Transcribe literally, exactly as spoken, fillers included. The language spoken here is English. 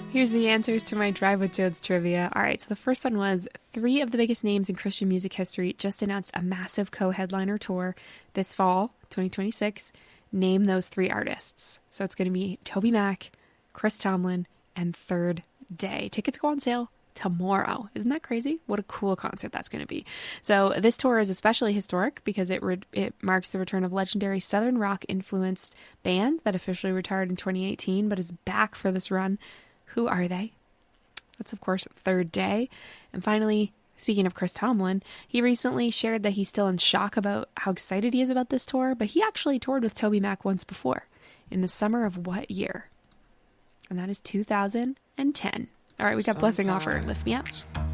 Here's the answers to my Drive with Jodes trivia. All right, so the first one was three of the biggest names in Christian music history just announced a massive co-headliner tour this fall, twenty twenty-six. Name those three artists. So it's going to be TobyMac, Chris Tomlin, and Third Day. Tickets go on sale tomorrow. Isn't that crazy? What a cool concert that's going to be. So this tour is especially historic because it re- it marks the return of legendary Southern rock influenced band that officially retired in twenty eighteen but is back for this run. Who are they? That's, of course, Third Day. And finally, speaking of Chris Tomlin, he recently shared that he's still in shock about how excited he is about this tour, but he actually toured with TobyMac once before, in the summer of what year? And that is two thousand ten. All right, we got Blessing Offer. Lift Me Up.